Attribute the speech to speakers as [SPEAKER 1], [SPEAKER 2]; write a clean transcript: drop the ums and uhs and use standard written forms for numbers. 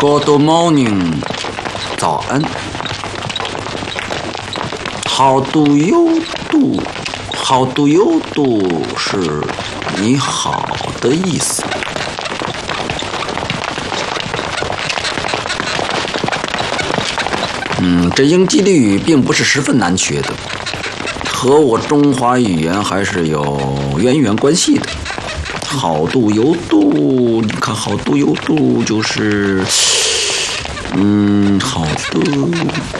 [SPEAKER 1] Good morning， 早安。How do you do？How do you do 是你好的意思。这英吉利语并不是十分难学的，和我中华语言还是有渊源关系的。How do you do？你看 How do you do 就是，好的。